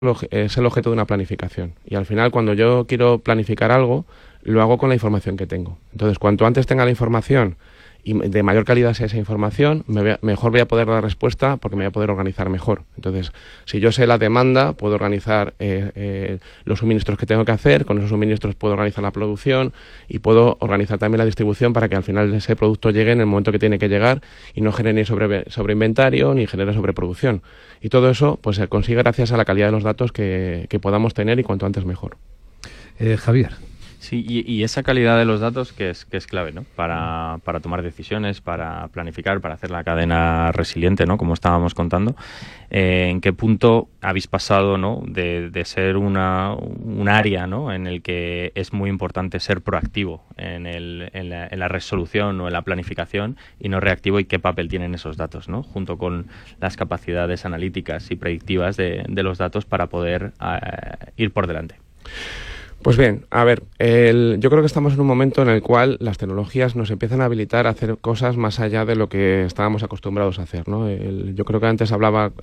es el objeto de una planificación. Y al final, cuando yo quiero planificar algo, lo hago con la información que tengo. Entonces, cuanto antes tenga la información y de mayor calidad sea esa información, mejor voy a poder dar respuesta porque me voy a poder organizar mejor. Entonces, si yo sé la demanda, puedo organizar los suministros que tengo que hacer, con esos suministros puedo organizar la producción y puedo organizar también la distribución para que al final ese producto llegue en el momento que tiene que llegar y no genere ni sobreinventario ni genere sobreproducción. Y todo eso pues se consigue gracias a la calidad de los datos que podamos tener y cuanto antes mejor. Javier. Sí, y esa calidad de los datos que es clave, ¿no? Para tomar decisiones, para planificar, para hacer la cadena resiliente, ¿no? Como estábamos contando. ¿En qué punto habéis pasado, ¿no? de ser un área, ¿no? En el que es muy importante ser proactivo en la resolución o en la planificación y no reactivo, y qué papel tienen esos datos, ¿no? Junto con las capacidades analíticas y predictivas de los datos para poder ir por delante? Pues bien, a ver, yo creo que estamos en un momento en el cual las tecnologías nos empiezan a habilitar a hacer cosas más allá de lo que estábamos acostumbrados a hacer, ¿no? Yo creo que antes hablaba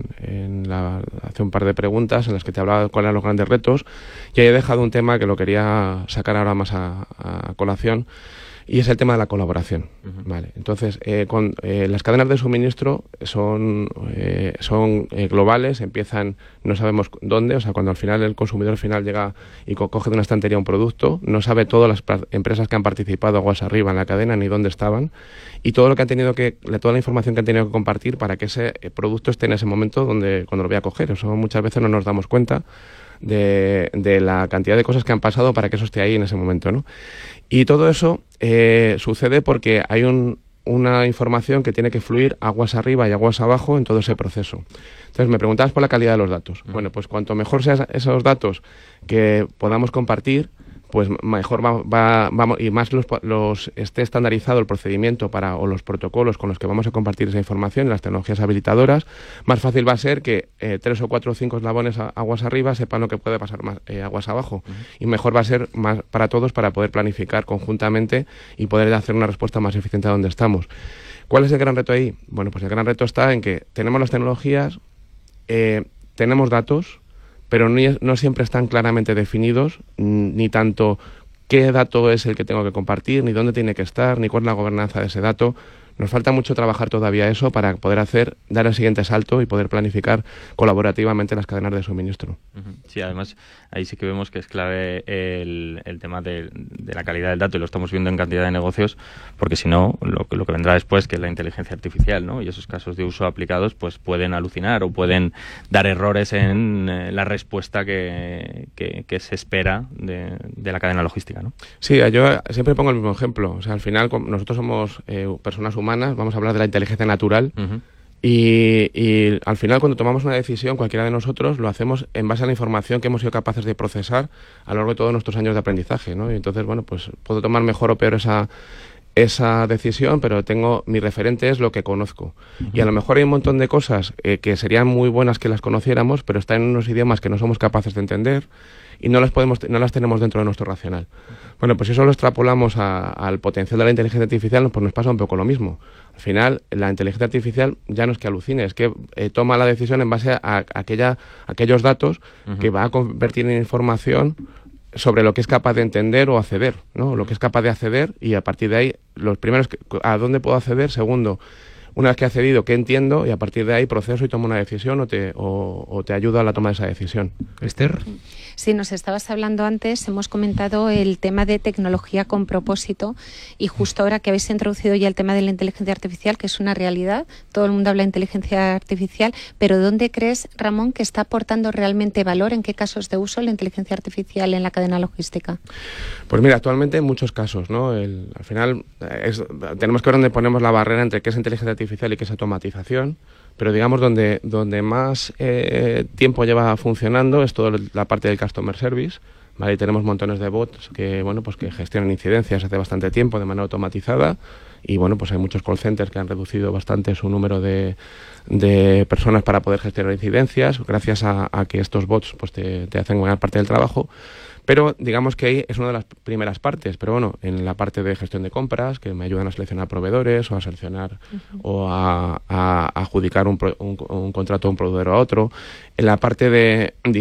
hace un par de preguntas en las que te hablaba de cuáles eran los grandes retos, y ahí he dejado un tema que lo quería sacar ahora más a colación, y es el tema de la colaboración. Vale. Entonces, las cadenas de suministro son globales, empiezan, no sabemos dónde, o sea, cuando al final el consumidor final llega y coge de una estantería un producto, no sabe todas las empresas que han participado aguas arriba en la cadena ni dónde estaban, y todo lo que han tenido toda la información que han tenido que compartir para que ese producto esté en ese momento cuando lo voy a coger. Eso muchas veces no nos damos cuenta de la cantidad de cosas que han pasado para que eso esté ahí en ese momento, ¿no? Y todo eso sucede porque hay una información que tiene que fluir aguas arriba y aguas abajo en todo ese proceso. Entonces, me preguntabas por la calidad de los datos. Bueno, pues cuanto mejor sean esos datos que podamos compartir, pues mejor vamos, y más esté estandarizado el procedimiento o los protocolos con los que vamos a compartir esa información, las tecnologías habilitadoras, más fácil va a ser que 3 o 4 o 5 eslabones aguas arriba sepan lo que puede pasar más aguas abajo. Y mejor va a ser más para todos para poder planificar conjuntamente y poder hacer una respuesta más eficiente a donde estamos. ¿Cuál es el gran reto ahí? Bueno, pues el gran reto está en que tenemos las tecnologías, tenemos datos, pero no siempre están claramente definidos, ni tanto qué dato es el que tengo que compartir, ni dónde tiene que estar, ni cuál es la gobernanza de ese dato. Nos falta mucho trabajar todavía eso para poder dar el siguiente salto y poder planificar colaborativamente las cadenas de suministro. Sí, además ahí sí que vemos que es clave el tema de la calidad del dato, y lo estamos viendo en cantidad de negocios, porque si no, lo que vendrá después, que es la inteligencia artificial, ¿no? Y esos casos de uso aplicados pues pueden alucinar o pueden dar errores en la respuesta que se espera de la cadena logística, ¿no? Sí, yo siempre pongo el mismo ejemplo. O sea, al final nosotros somos personas humanas, vamos a hablar de la inteligencia natural. Y al final, cuando tomamos una decisión, cualquiera de nosotros lo hacemos en base a la información que hemos sido capaces de procesar a lo largo de todos nuestros años de aprendizaje, ¿no? Y entonces, bueno, pues puedo tomar mejor o peor esa decisión, pero mi referente es lo que conozco. Y a lo mejor hay un montón de cosas que serían muy buenas que las conociéramos, pero están en unos idiomas que no somos capaces de entender y no las tenemos dentro de nuestro racional. Bueno, pues si eso lo extrapolamos al potencial de la inteligencia artificial, pues nos pasa un poco lo mismo. Al final, la inteligencia artificial ya no es que alucine, es que toma la decisión en base a aquellos datos que va a convertir en información sobre lo que es capaz de entender o acceder, ¿no? Lo que es capaz de acceder, y a partir de ahí, los primeros, ¿a dónde puedo acceder? Segundo, una vez que he accedido, ¿qué entiendo? Y a partir de ahí proceso y tomo una decisión o te ayudo a la toma de esa decisión. Esther. Sí, nos estabas hablando antes, hemos comentado el tema de tecnología con propósito, y justo ahora que habéis introducido ya el tema de la inteligencia artificial, que es una realidad, todo el mundo habla de inteligencia artificial, pero ¿dónde crees, Ramón, que está aportando realmente valor? ¿En qué casos de uso la inteligencia artificial en la cadena logística? Pues mira, actualmente en muchos casos, ¿no? Al final tenemos que ver dónde ponemos la barrera entre qué es inteligencia artificial y qué es automatización. Pero digamos donde más tiempo lleva funcionando es toda la parte del customer service, ¿vale? Y tenemos montones de bots que gestionan incidencias hace bastante tiempo de manera automatizada, y bueno, pues hay muchos call centers que han reducido bastante su número de personas para poder gestionar incidencias, gracias a que estos bots pues te hacen buena parte del trabajo. Pero digamos que ahí es una de las primeras partes. Pero bueno, en la parte de gestión de compras, que me ayudan a seleccionar proveedores o a seleccionar o a adjudicar un contrato a un proveedor a otro. En la parte de